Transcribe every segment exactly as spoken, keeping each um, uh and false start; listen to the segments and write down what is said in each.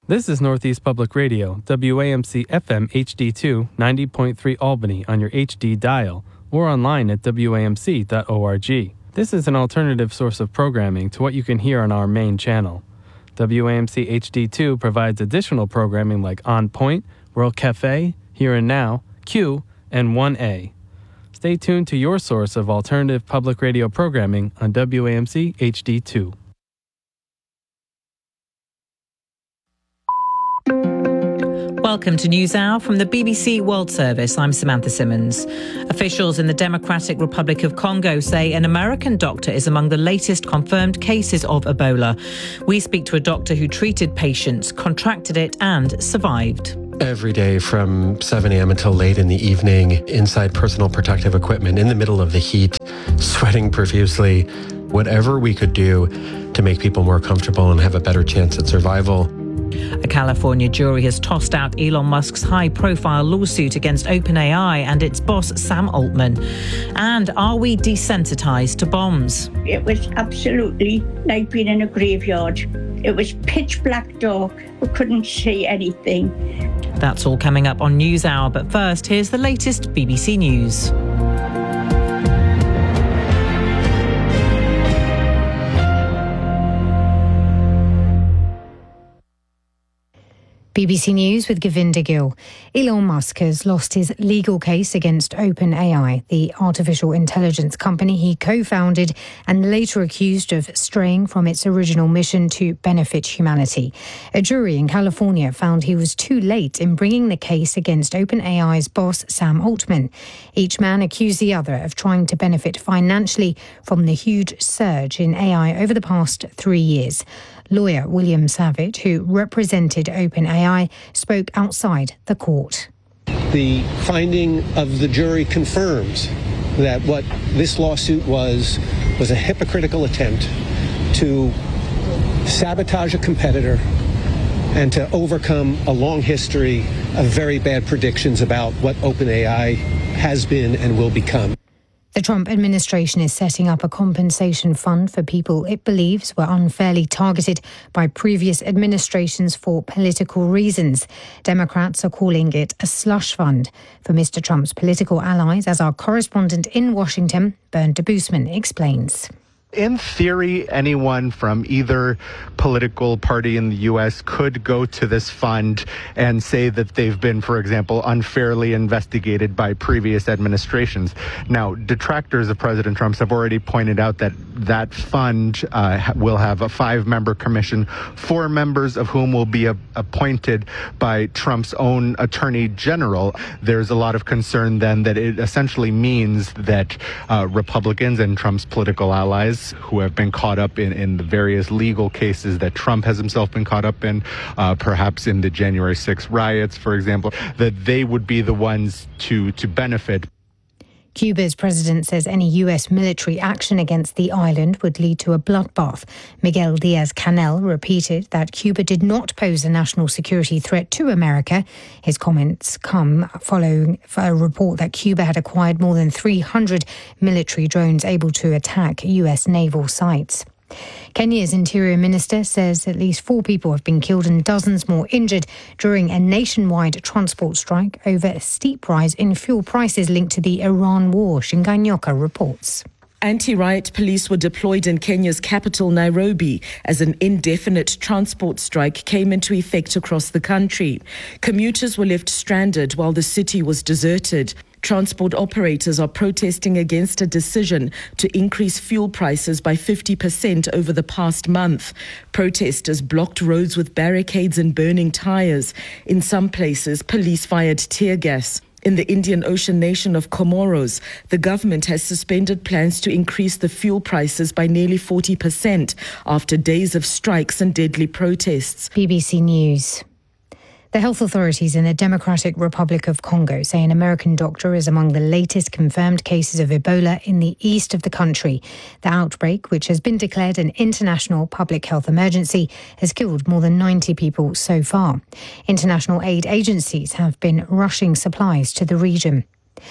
This is Northeast Public Radio, W A M C F M H D two, ninety point three Albany on your H D dial, or online at W A M C dot org. This is an alternative source of programming to what you can hear on our main channel. W A M C H D two provides additional programming like On Point, World Cafe, Here and Now, Q, and one A. Stay tuned to your source of alternative public radio programming on W A M C H D two. Welcome to NewsHour from the B B C World Service. I'm Samantha Simmons. Officials in the Democratic Republic of Congo say an American doctor is among the latest confirmed cases of Ebola. We speak to a doctor who treated patients, contracted it and survived. Every day from seven a.m. until late in the evening, inside personal protective equipment, in the middle of the heat, sweating profusely, whatever we could do to make people more comfortable and have a better chance at survival. A California jury has tossed out Elon Musk's high-profile lawsuit against OpenAI and its boss, Sam Altman. And are we desensitized to bombs? It was absolutely like being in a graveyard. It was pitch black dark. We couldn't see anything. That's all coming up on NewsHour, but first, here's the latest B B C News. B B C News with Govinda Gill. Elon Musk has lost his legal case against OpenAI, the artificial intelligence company he co-founded and later accused of straying from its original mission to benefit humanity. A jury in California found he was too late in bringing the case against OpenAI's boss, Sam Altman. Each man accused the other of trying to benefit financially from the huge surge in A I over the past three years. Lawyer William Savage, who represented OpenAI, spoke outside the court. The finding of the jury confirms that what this lawsuit was was a hypocritical attempt to sabotage a competitor and to overcome a long history of very bad predictions about what OpenAI has been and will become. The Trump administration is setting up a compensation fund for people it believes were unfairly targeted by previous administrations for political reasons. Democrats are calling it a slush fund for Mister Trump's political allies, as our correspondent in Washington, Bernd Debusman, explains. In theory, anyone from either political party in the U S could go to this fund and say that they've been, for example, unfairly investigated by previous administrations. Now, detractors of President Trump have already pointed out that that fund uh, will have a five-member commission, four members of whom will be a- appointed by Trump's own attorney general. There's a lot of concern then that it essentially means that uh, Republicans and Trump's political allies who have been caught up in, in the various legal cases that Trump has himself been caught up in, uh, perhaps in the January sixth riots, for example, that they would be the ones to, to benefit. Cuba's president says any U S military action against the island would lead to a bloodbath. Miguel Diaz-Canel repeated that Cuba did not pose a national security threat to America. His comments come following a report that Cuba had acquired more than three hundred military drones able to attack U S naval sites. Kenya's Interior Minister says at least four people have been killed and dozens more injured during a nationwide transport strike over a steep rise in fuel prices linked to the Iran war. Shinganyoka reports. Anti-riot police were deployed in Kenya's capital, Nairobi, as an indefinite transport strike came into effect across the country. Commuters were left stranded while the city was deserted. Transport operators are protesting against a decision to increase fuel prices by fifty percent over the past month. Protesters blocked roads with barricades and burning tires. In some places, police fired tear gas. In the Indian Ocean nation of Comoros, the government has suspended plans to increase the fuel prices by nearly forty percent after days of strikes and deadly protests. B B C News. The health authorities in the Democratic Republic of Congo say an American doctor is among the latest confirmed cases of Ebola in the east of the country. The outbreak, which has been declared an international public health emergency, has killed more than ninety people so far. International aid agencies have been rushing supplies to the region.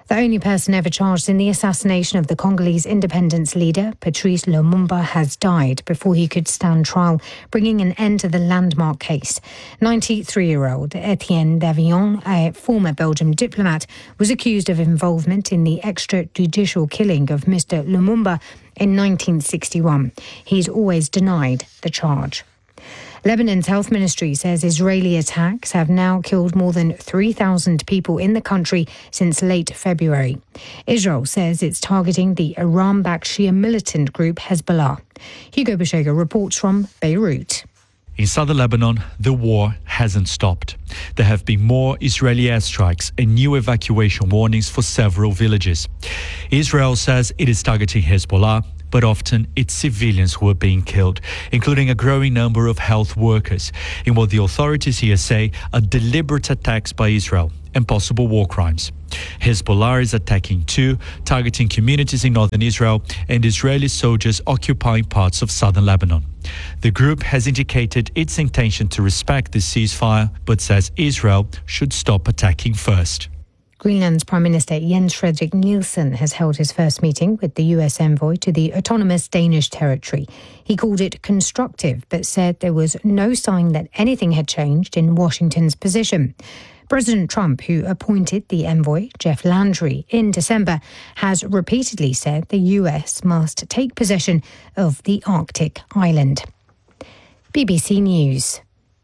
The only person ever charged in the assassination of the Congolese independence leader, Patrice Lumumba, has died before he could stand trial, bringing an end to the landmark case. ninety-three-year-old Etienne Davillon, a former Belgian diplomat, was accused of involvement in the extrajudicial killing of Mister Lumumba in nineteen sixty-one. He's always denied the charge. Lebanon's health ministry says Israeli attacks have now killed more than three thousand people in the country since late February. Israel says it's targeting the Iran-backed Shia militant group Hezbollah. Hugo Bashega reports from Beirut. In southern Lebanon, the war hasn't stopped. There have been more Israeli airstrikes and new evacuation warnings for several villages. Israel says it is targeting Hezbollah, but often it's civilians who are being killed, including a growing number of health workers, in what the authorities here say are deliberate attacks by Israel and possible war crimes. Hezbollah is attacking too, targeting communities in northern Israel and Israeli soldiers occupying parts of southern Lebanon. The group has indicated its intention to respect the ceasefire, but says Israel should stop attacking first. Greenland's Prime Minister Jens Frederik Nielsen has held his first meeting with the U S envoy to the autonomous Danish territory. He called it constructive, but said there was no sign that anything had changed in Washington's position. President Trump, who appointed the envoy, Jeff Landry, in December, has repeatedly said the U S must take possession of the Arctic island. B B C News.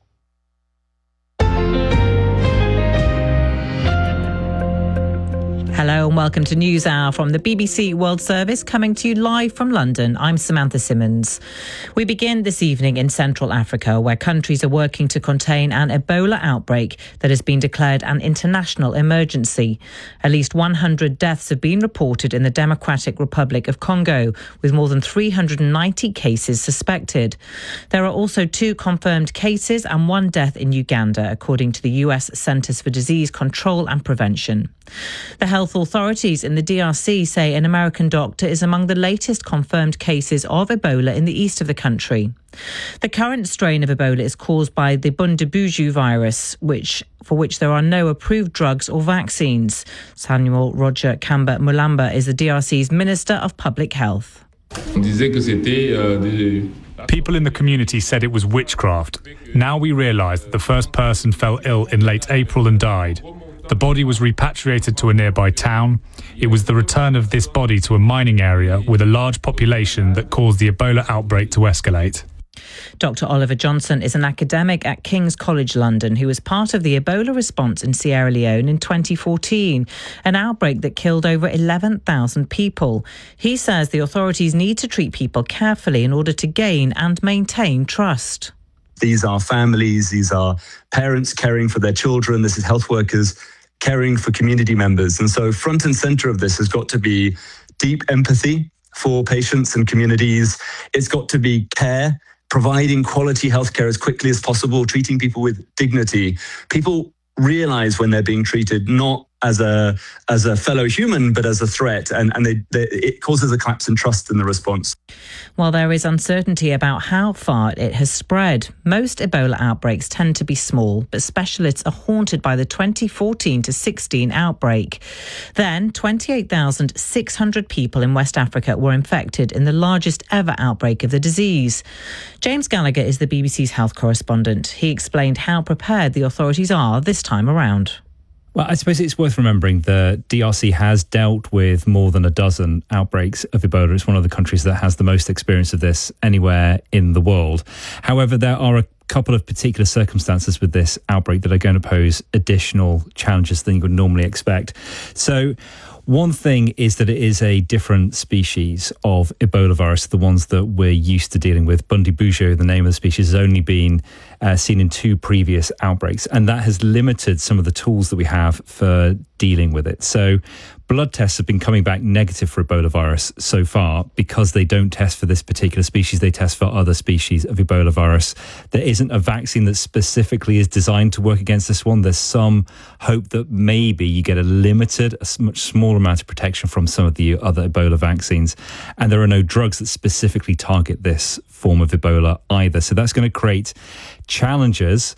Hello and welcome to NewsHour from the B B C World Service, coming to you live from London. I'm Samantha Simmons. We begin this evening in Central Africa, where countries are working to contain an Ebola outbreak that has been declared an international emergency. At least one hundred deaths have been reported in the Democratic Republic of Congo, with more than three hundred ninety cases suspected. There are also two confirmed cases and one death in Uganda, according to the U S Centers for Disease Control and Prevention. The health authorities in the D R C say an American doctor is among the latest confirmed cases of Ebola in the east of the country. The current strain of Ebola is caused by the Bundibugyo virus, which for which there are no approved drugs or vaccines. Samuel Roger Kamba Mulamba is the D R C's Minister of Public Health. People in the community said it was witchcraft. Now we realise that the first person fell ill in late April and died. The body was repatriated to a nearby town. It was the return of this body to a mining area with a large population that caused the Ebola outbreak to escalate. Doctor Oliver Johnson is an academic at King's College London who was part of the Ebola response in Sierra Leone in twenty fourteen, an outbreak that killed over eleven thousand people. He says the authorities need to treat people carefully in order to gain and maintain trust. These are families, these are parents caring for their children, this is health workers caring for community members. And so front and centre of this has got to be deep empathy for patients and communities. It's got to be care, providing quality healthcare as quickly as possible, treating people with dignity. People realise when they're being treated not as a as a fellow human, but as a threat, and, and they, they, it causes a collapse in trust in the response. While there is uncertainty about how far it has spread, most Ebola outbreaks tend to be small, but specialists are haunted by the twenty fourteen to sixteen outbreak. Then, twenty-eight thousand six hundred people in West Africa were infected in the largest ever outbreak of the disease. James Gallagher is the B B C's health correspondent. He explained how prepared the authorities are this time around. Well, I suppose it's worth remembering the D R C has dealt with more than a dozen outbreaks of Ebola. It's one of the countries that has the most experience of this anywhere in the world. However, there are a couple of particular circumstances with this outbreak that are going to pose additional challenges than you would normally expect. So one thing is that it is a different species of Ebola virus, the ones that we're used to dealing with. Bundibugyo, the name of the species, has only been uh, seen in two previous outbreaks, and that has limited some of the tools that we have for dealing with it. So blood tests have been coming back negative for Ebola virus so far because they don't test for this particular species. They test for other species of Ebola virus. There isn't a vaccine that specifically is designed to work against this one. There's some hope that maybe you get a limited, a much smaller amount of protection from some of the other Ebola vaccines. And there are no drugs that specifically target this form of Ebola either. So that's going to create challenges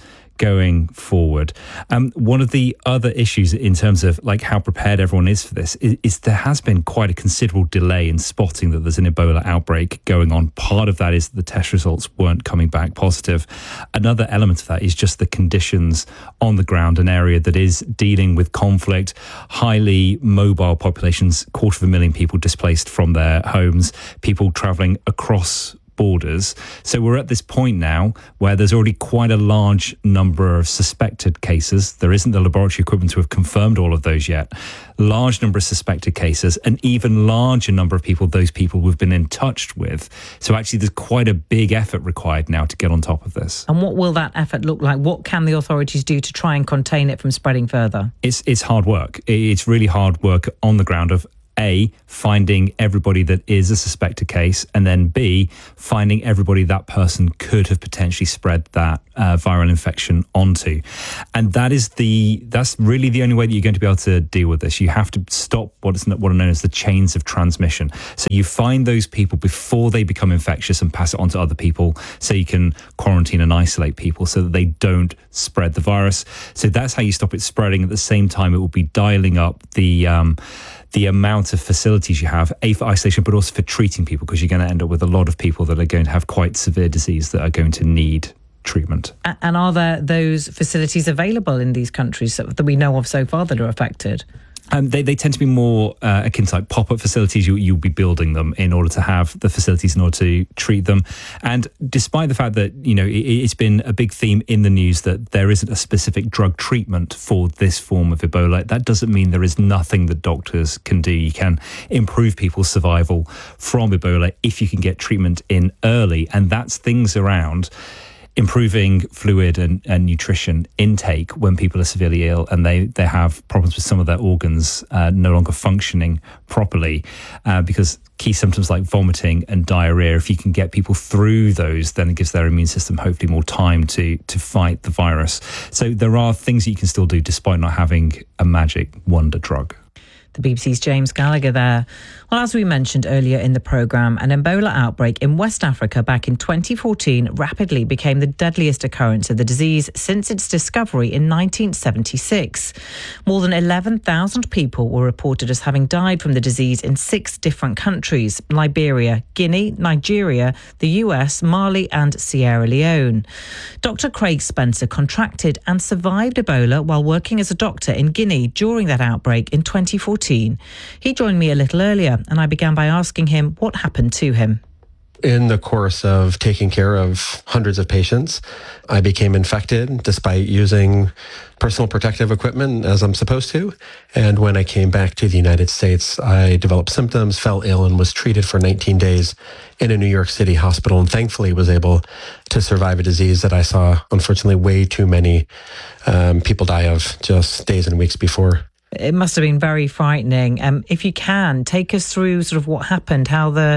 going forward. Um, one of the other issues in terms of like how prepared everyone is for this is, is there has been quite a considerable delay in spotting that there's an Ebola outbreak going on. Part of that is that the test results weren't coming back positive. Another element of that is just the conditions on the ground, an area that is dealing with conflict, highly mobile populations, quarter of a million people displaced from their homes, people traveling across borders. So we're at this point now where there's already quite a large number of suspected cases. There isn't the laboratory equipment to have confirmed all of those yet. Large number of suspected cases, an even larger number of people, those people we've been in touch with. So actually there's quite a big effort required now to get on top of this. And what will that effort look like? What can the authorities do to try and contain it from spreading further? It's, it's hard work. It's really hard work on the ground of A, finding everybody that is a suspected case, and then B, finding everybody that person could have potentially spread that uh, viral infection onto. And that is the that's really the only way that you're going to be able to deal with this. You have to stop what is what are known as the chains of transmission. So you find those people before they become infectious and pass it on to other people, so you can quarantine and isolate people so that they don't spread the virus. So that's how you stop it spreading. At the same time, it will be dialing up the um, the amount of facilities you have, A, for isolation, but also for treating people, because you're going to end up with a lot of people that are going to have quite severe disease that are going to need treatment. And are there those facilities available in these countries that we know of so far that are affected? Um, they, they tend to be more uh, akin to like pop-up facilities. You, you'll be building them in order to have the facilities in order to treat them. And despite the fact that, you know, it, it's been a big theme in the news that there isn't a specific drug treatment for this form of Ebola, that doesn't mean there is nothing that doctors can do. You can improve people's survival from Ebola if you can get treatment in early. And that's things around improving fluid and, and nutrition intake when people are severely ill and they, they have problems with some of their organs uh, no longer functioning properly, uh, because key symptoms like vomiting and diarrhea, if you can get people through those, then it gives their immune system hopefully more time to to fight the virus. So there are things that you can still do despite not having a magic wonder drug. The B B C's James Gallagher there. Well, as we mentioned earlier in the programme, an Ebola outbreak in West Africa back in twenty fourteen rapidly became the deadliest occurrence of the disease since its discovery in nineteen seventy-six. More than eleven thousand people were reported as having died from the disease in six different countries: Liberia, Guinea, Nigeria, the U S, Mali and Sierra Leone. Doctor Craig Spencer contracted and survived Ebola while working as a doctor in Guinea during that outbreak in twenty fourteen. He joined me a little earlier and I began by asking him what happened to him. In the course of taking care of hundreds of patients, I became infected despite using personal protective equipment as I'm supposed to. And when I came back to the United States, I developed symptoms, fell ill, and was treated for nineteen days in a New York City hospital, and thankfully was able to survive a disease that I saw, unfortunately, way too many um, people die of just days and weeks before. It must have been very frightening. Um, if you can, take us through sort of what happened, how the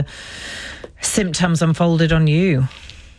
symptoms unfolded on you.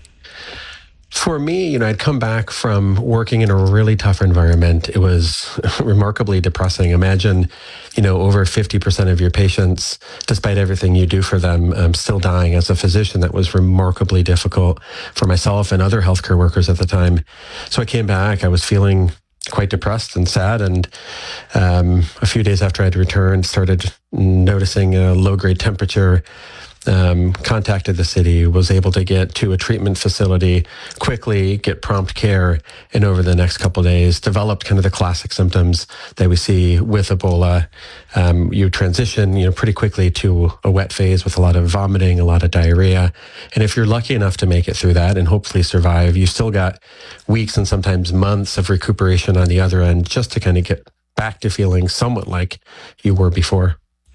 For me, you know, I'd come back from working in a really tough environment. It was remarkably depressing. Imagine, you know, over fifty percent of your patients, despite everything you do for them, um, still dying. As a physician, that was remarkably difficult for myself and other healthcare workers at the time. So I came back, I was feeling quite depressed and sad. And um, a few days after I'd returned, started noticing a low-grade temperature, um, contacted the city, was able to get to a treatment facility quickly, get prompt care, and over the next couple of days, developed kind of the classic symptoms that we see with Ebola. Um, you transition, you know, pretty quickly to a wet phase with a lot of vomiting, a lot of diarrhea. And if you're lucky enough to make it through that and hopefully survive, you still got weeks and sometimes months of recuperation on the other end just to kind of get back to feeling somewhat like you were before.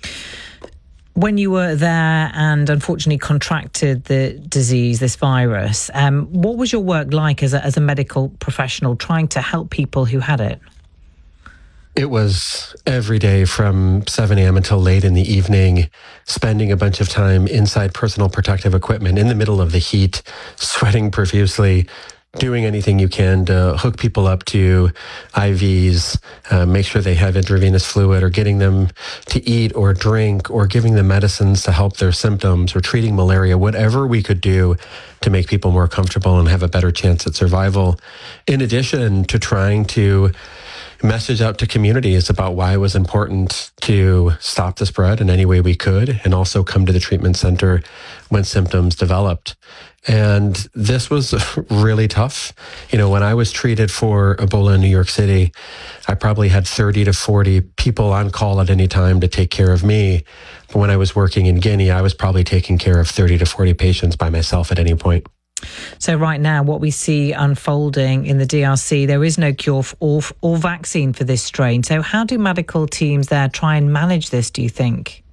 When you were there and unfortunately contracted the disease, this virus, um, what was your work like as a, as a medical professional trying to help people who had it? It was every day from seven a.m. until late in the evening, spending a bunch of time inside personal protective equipment in the middle of the heat, sweating profusely, doing anything you can to hook people up to I Vs, uh, make sure they have intravenous fluid, or getting them to eat or drink, or giving them medicines to help their symptoms, or treating malaria, whatever we could do to make people more comfortable and have a better chance at survival. In addition to trying to message out to communities about why it was important to stop the spread in any way we could, and also come to the treatment center when symptoms developed. And this was really tough. You know, when I was treated for Ebola in New York City, I probably had thirty to forty people on call at any time to take care of me. But when I was working in Guinea, I was probably taking care of thirty to forty patients by myself at any point. So right now, what we see unfolding in the D R C, there is no cure or, or vaccine for this strain. So how do medical teams there try and manage this, do you think?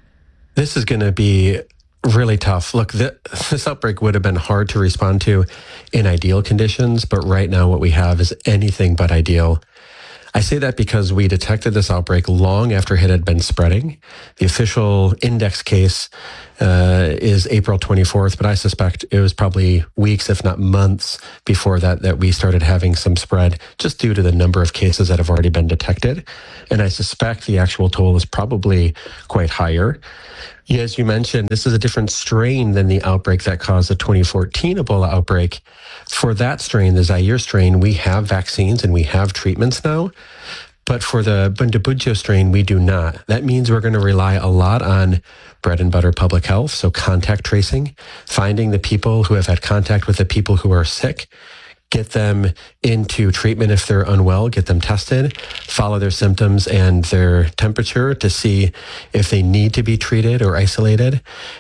This is going to be really tough. Look, th- this outbreak would have been hard to respond to in ideal conditions, but right now what we have is anything but ideal. I say that because we detected this outbreak long after it had been spreading. The official index case uh, is April twenty-fourth, but I suspect it was probably weeks, if not months, before that, that we started having some spread, just due to the number of cases that have already been detected. And I suspect the actual toll is probably quite higher. Yeah, as you mentioned, this is a different strain than the outbreak that caused the twenty fourteen Ebola outbreak. For that strain, the Zaire strain, we have vaccines and we have treatments now. But for the Bundibugyo strain, we do not. That means we're going to rely a lot on bread and butter public health, so contact tracing, finding the people who have had contact with the people who are sick, get them into treatment if they're unwell, get them tested, follow their symptoms and their temperature to see if they need to be treated or isolated.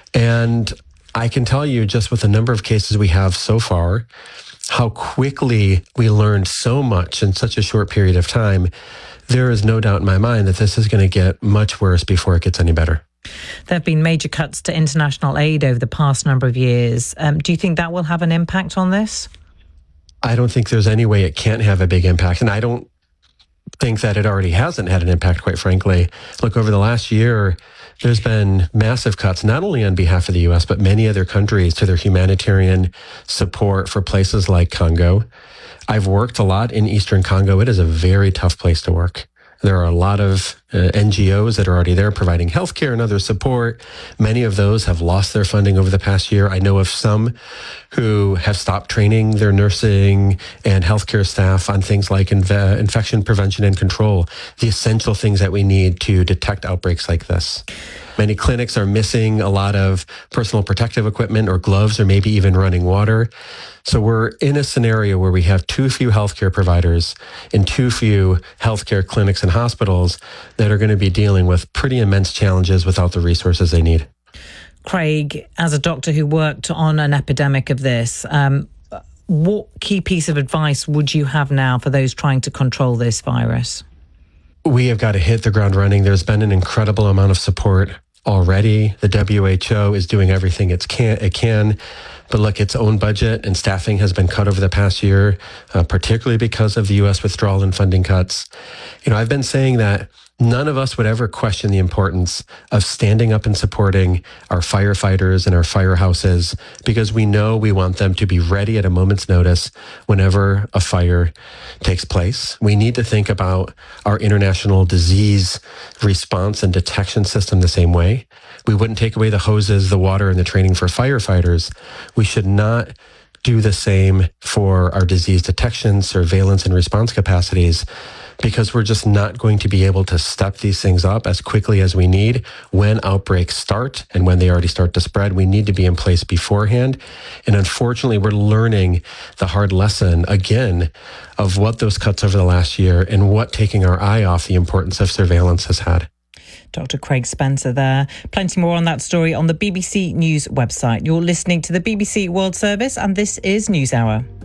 And I can tell you, just with the number of cases we have so far, how quickly we learned so much in such a short period of time. There is no doubt in my mind that this is going to get much worse before it gets any better. There have been major cuts to international aid over the past number of years. Um, do you think that will have an impact on this? I don't think there's any way it can't have a big impact. And I don't think that it already hasn't had an impact, quite frankly. Look, over the last year, there's been massive cuts, not only on behalf of the U S, but many other countries, to their humanitarian support for places like Congo. I've worked a lot in Eastern Congo. It is a very tough place to work. There are a lot of uh, N G Os that are already there providing healthcare and other support. Many of those have lost their funding over the past year. I know of some who have stopped training their nursing and healthcare staff on things like inv- infection prevention and control, the essential things that we need to detect outbreaks like this. Many clinics are missing a lot of personal protective equipment or gloves, or maybe even running water. So we're in a scenario where we have too few healthcare providers and too few healthcare clinics and hospitals that are going to be dealing with pretty immense challenges without the resources they need. Craig, as a doctor who worked on an epidemic of this, um, what key piece of advice would you have now for those trying to control this virus? We have got to hit the ground running. There's been an incredible amount of support already. The W H O is doing everything it can, it can. But look, its own budget and staffing has been cut over the past year, uh, particularly because of the U S withdrawal and funding cuts. You know, I've been saying that none of us would ever question the importance of standing up and supporting our firefighters and our firehouses, because we know we want them to be ready at a moment's notice whenever a fire takes place. We need to think about our international disease response and detection system the same way. We wouldn't take away the hoses, the water, and the training for firefighters. We should not do the same for our disease detection, surveillance, and response capacities, because we're just not going to be able to step these things up as quickly as we need when outbreaks start and when they already start to spread. We need to be in place beforehand. And unfortunately, we're learning the hard lesson again of what those cuts over the last year and what taking our eye off the importance of surveillance has had. Doctor Craig Spencer there. Plenty more on that story on the B B C News website. You're listening to the B B C World Service, and this is NewsHour.